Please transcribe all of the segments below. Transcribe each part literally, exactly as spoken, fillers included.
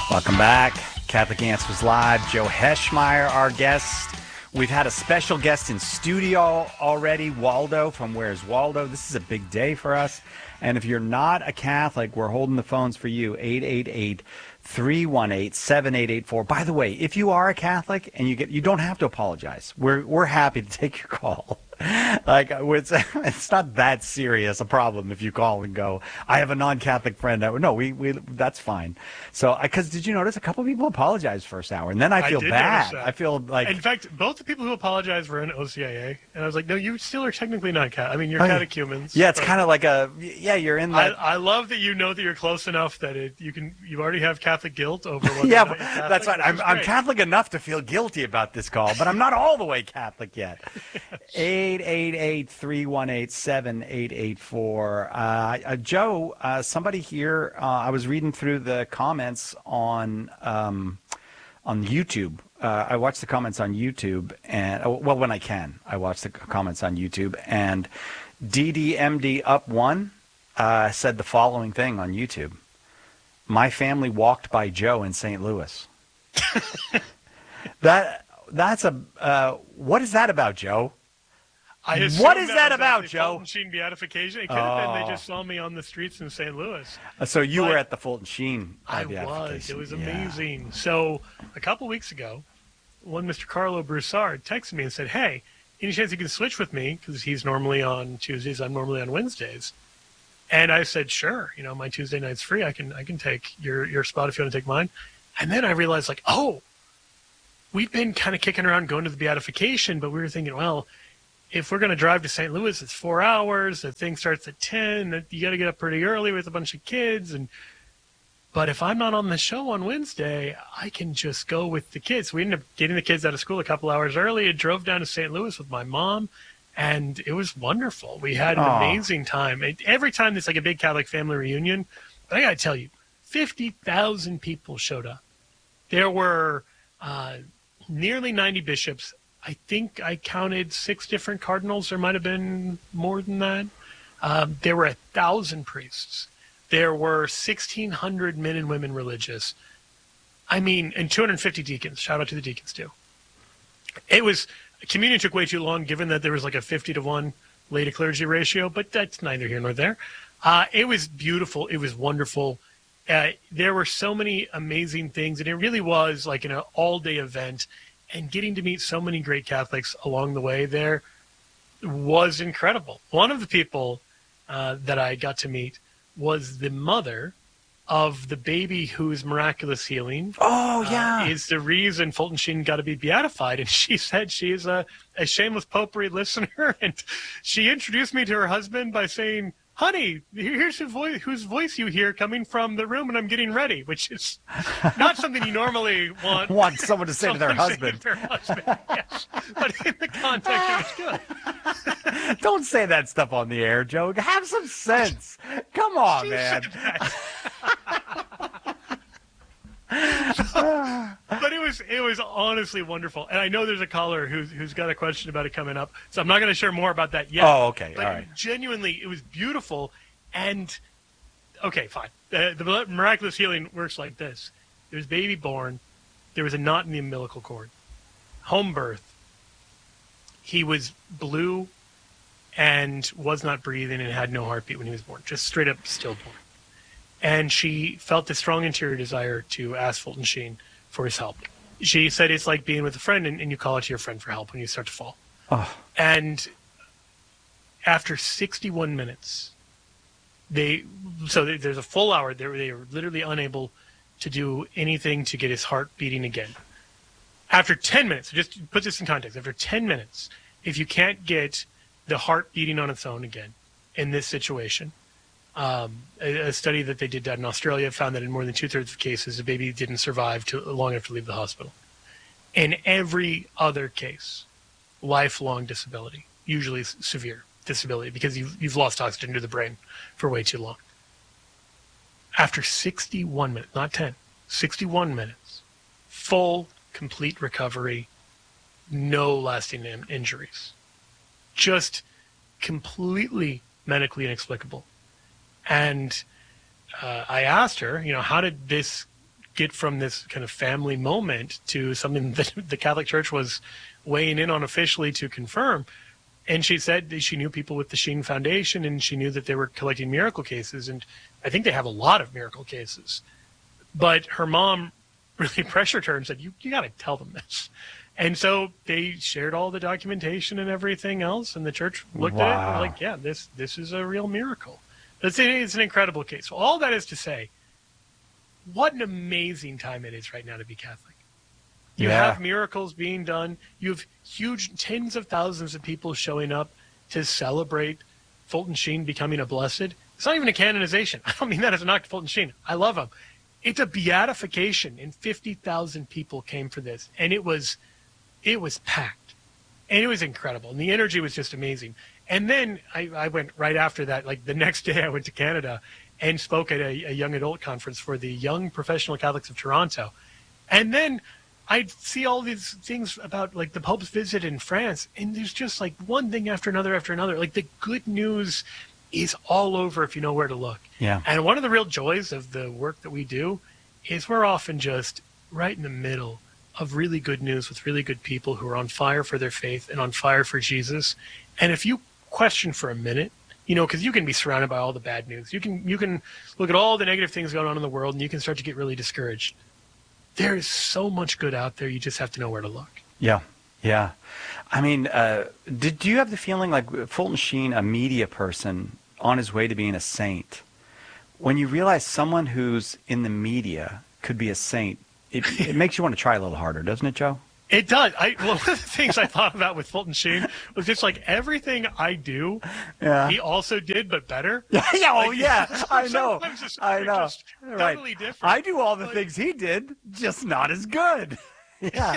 Welcome back. Catholic Answers Live. Joe Heschmeyer, our guest. We've had a special guest in studio already, Waldo from Where's Waldo. This is a big day for us. And if you're not a Catholic, we're holding the phones for you, eight eight eight, three one eight, seven eight eight four. By the way, if you are a Catholic and you get, you don't have to apologize. We're we're happy to take your call. Like, it's, it's not that serious a problem if you call and go, I have a non-Catholic friend. No, we, we that's fine. So, because did you notice a couple of people apologized first hour, and then I feel I bad. I feel like, in fact, both the people who apologized were in O C I A, and I was like, no, you still are technically not cat. I mean, you're oh, catechumens. Yeah, it's kind of like a yeah. You're in that. I, I love that you know that you're close enough that it you can you already have Catholic guilt over. Whether yeah, or not you're Catholic, that's right. I'm I'm Catholic enough to feel guilty about this call, but I'm not all the way Catholic yet. Eight eight eight. three one eight, seven eight eight four. Uh, uh, Joe, uh, somebody here, uh, I was reading through the comments on um, on YouTube. Uh, I watch the comments on YouTube, and oh, well, when I can, I watch the comments on YouTube. And D D M D Up One uh, said the following thing on YouTube: "My family walked by Joe in Saint Louis." that that's a uh, what is that about, Joe? I what is that, that about, Joe? Fulton Sheen beatification. It could have oh. been they just saw me on the streets in Saint Louis. Uh, so you but were at the Fulton Sheen uh, I was. It was amazing. Yeah. So a couple weeks ago, one Mister Carlo Broussard texted me and said, hey, any chance you can switch with me? Because he's normally on Tuesdays. I'm normally on Wednesdays. And I said, sure. You know, my Tuesday night's free. I can I can take your, your spot if you want to take mine. And then I realized, like, oh, we've been kind of kicking around going to the beatification, but we were thinking, well, if we're going to drive to Saint Louis, it's four hours. The thing starts at ten. You got to get up pretty early with a bunch of kids. And but if I'm not on the show on Wednesday, I can just go with the kids. We ended up getting the kids out of school a couple hours early and drove down to Saint Louis with my mom. And it was wonderful. We had an Aww. amazing time. It, every time there's like a big Catholic family reunion, but I got to tell you, fifty thousand people showed up. There were uh, nearly ninety bishops. I think I counted six different cardinals. There might have been more than that. Um, there were a thousand priests. There were sixteen hundred men and women religious. I mean, and two hundred fifty deacons. Shout out to the deacons too. It was, communion took way too long given that there was like a fifty to one lay to clergy ratio, but that's neither here nor there. Uh, it was beautiful. It was wonderful. Uh, there were so many amazing things, and it really was like an all-day event. And getting to meet so many great Catholics along the way there was incredible. One of the people uh, that I got to meet was the mother of the baby whose miraculous healing oh, yeah. uh, is the reason Fulton Sheen got to be beatified. And she said she is a, a shameless popery listener. And she introduced me to her husband by saying, honey, here's whose voice, whose voice you hear coming from the room, and I'm getting ready, which is not something you normally want. Want someone to say to their husband. To their husband, yes. But in the context, it was good. Don't say that stuff on the air, Joe. Have some sense. Come on, she man. so, but it was it was honestly wonderful, and I know there's a caller who's who's got a question about it coming up, so I'm not going to share more about that yet. Oh, okay, but all right. Genuinely, it was beautiful, and okay, fine. Uh, the miraculous healing works like this: there was baby born, there was a knot in the umbilical cord, home birth. He was blue, and was not breathing, and had no heartbeat when he was born, just straight up stillborn. And she felt a strong interior desire to ask Fulton Sheen for his help. She said it's like being with a friend and, and you call out to your friend for help when you start to fall. Oh. And after sixty-one minutes, they so there's a full hour. They were, they were literally unable to do anything to get his heart beating again. After ten minutes, just to put this in context, after ten minutes, if you can't get the heart beating on its own again in this situation, Um, a, a study that they did down in Australia found that in more than two-thirds of cases, the baby didn't survive to, long enough to leave the hospital. In every other case, lifelong disability, usually severe disability, because you've, you've lost oxygen to the brain for way too long. After sixty-one minutes, not ten, sixty-one minutes, full, complete recovery, no lasting in- injuries. Just completely medically inexplicable. And uh, I asked her, you know, how did this get from this kind of family moment to something that the Catholic Church was weighing in on officially to confirm. And she said that she knew people with the Sheen Foundation, and she knew that they were collecting miracle cases. And I think they have a lot of miracle cases. But her mom really pressured her and said, you, you got to tell them this. And so they shared all the documentation and everything else, and the church looked wow. at it and was like, yeah, this this is a real miracle. It's, it's an incredible case. So all that is to say, what an amazing time it is right now to be Catholic. You yeah. have miracles being done. You have huge tens of thousands of people showing up to celebrate Fulton Sheen becoming a blessed. It's not even a canonization. I don't mean that as a knock to Fulton Sheen. I love him. It's a beatification, and fifty thousand people came for this. And it was... It was packed, and it was incredible, and the energy was just amazing. And then I, I went right after that, like the next day I went to Canada and spoke at a, a young adult conference for the Young Professional Catholics of Toronto. And then I'd see all these things about like the Pope's visit in France, and there's just like one thing after another after another. Like the good news is all over if you know where to look. Yeah. And one of the real joys of the work that we do is we're often just right in the middle of really good news with really good people who are on fire for their faith and on fire for Jesus. And if you question for a minute, you know, because you can be surrounded by all the bad news. You can you can look at all the negative things going on in the world, and you can start to get really discouraged. There is so much good out there. You just have to know where to look. Yeah, yeah. I mean, uh, did do you have the feeling like Fulton Sheen, a media person on his way to being a saint, when you realize someone who's in the media could be a saint, It, it makes you want to try a little harder, doesn't it, Joe? It does. I, well, one of the things I thought about with Fulton Sheen was just like everything I do, yeah. he also did, but better. Yeah, yeah, oh, like, yeah. I know. Just, I know. Just right. Totally different. I do all the like, things he did, just not as good. Yeah.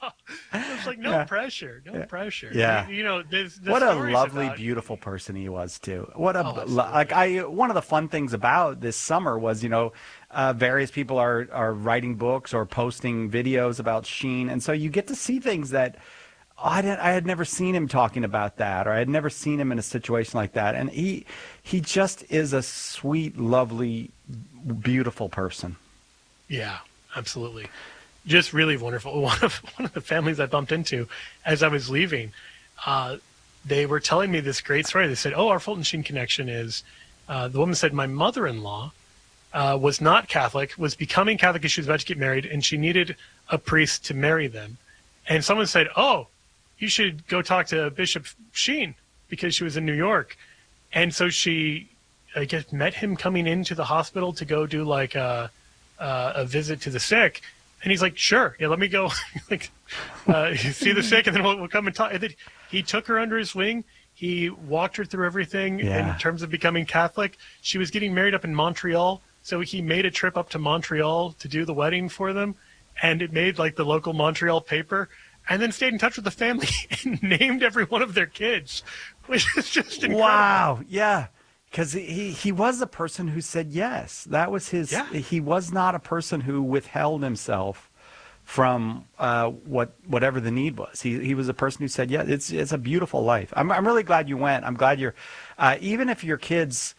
It's like no yeah. pressure, no yeah. pressure. Yeah. You, you know, there's, there's what a lovely, about, beautiful person he was too. What a oh, like I. One of the fun things about this summer was, you know, uh, various people are are writing books or posting videos about Sheen, and so you get to see things that oh, I didn't, I had never seen him talking about that, or I had never seen him in a situation like that, and he he just is a sweet, lovely, beautiful person. Yeah, absolutely. Just really wonderful. One of one of the families I bumped into as I was leaving, uh, they were telling me this great story. They said, "Oh, our Fulton Sheen connection is." Uh, the woman said, "My mother-in-law uh, was not Catholic, was becoming Catholic as she was about to get married, and she needed a priest to marry them." And someone said, "Oh, you should go talk to Bishop Sheen because she was in New York." And so she, I guess, met him coming into the hospital to go do like a, a, a visit to the sick. And he's like, sure, yeah, let me go like uh, see the sick, and then we'll, we'll come and talk. And then he took her under his wing. He walked her through everything yeah. in terms of becoming Catholic. She was getting married up in Montreal, so he made a trip up to Montreal to do the wedding for them, and it made like the local Montreal paper, and then stayed in touch with the family and named every one of their kids, which is just incredible. Wow, yeah. Because he, he was a person who said yes. That was his. Yeah. He was not a person who withheld himself from uh, what whatever the need was. He he was a person who said, yeah, it's it's a beautiful life. I'm I'm really glad you went. I'm glad you're, uh, even if your kids,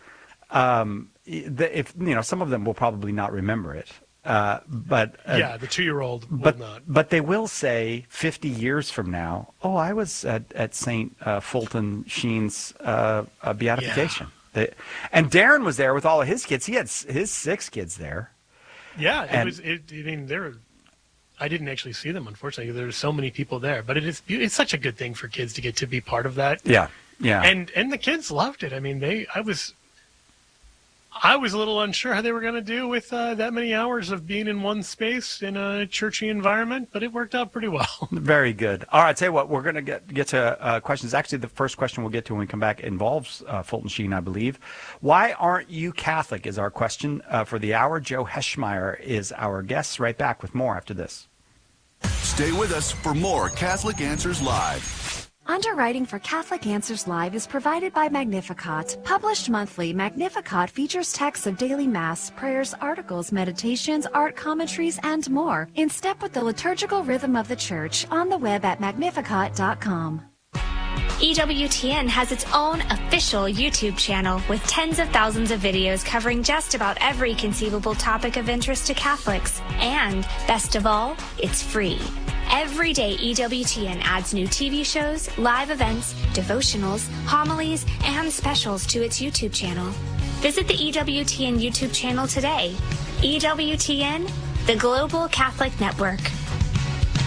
um, if you know, some of them will probably not remember it. Uh, but uh, yeah, the two-year-old will but, not. But they will say fifty years from now, oh, I was at at Saint uh, Fulton Sheen's uh, uh, beatification. Yeah. They, and Darren was there with all of his kids. He had his six kids there. Yeah, it and, was. It, I mean, there. I didn't actually see them, unfortunately. There were so many people there, but it is. It's such a good thing for kids to get to be part of that. Yeah, yeah. And and the kids loved it. I mean, they. I was. I was a little unsure how they were going to do with uh, that many hours of being in one space in a churchy environment, but it worked out pretty well. Very good. All right, tell you what, we're going to get get to uh, questions. Actually, the first question we'll get to when we come back involves uh, Fulton Sheen, I believe. Why aren't you Catholic is our question uh, for the hour. Joe Heschmeyer is our guest. Right back with more after this. Stay with us for more Catholic Answers Live. Underwriting for Catholic Answers Live is provided by Magnificat. Published monthly, Magnificat features texts of daily Mass, prayers, articles, meditations, art commentaries, and more, in step with the liturgical rhythm of the Church, on the web at magnificat dot com. E W T N has its own official YouTube channel with tens of thousands of videos covering just about every conceivable topic of interest to Catholics. And, best of all, it's free. Every day, E W T N adds new T V shows, live events, devotionals, homilies, and specials to its YouTube channel. Visit the E W T N YouTube channel today. E W T N, the Global Catholic Network.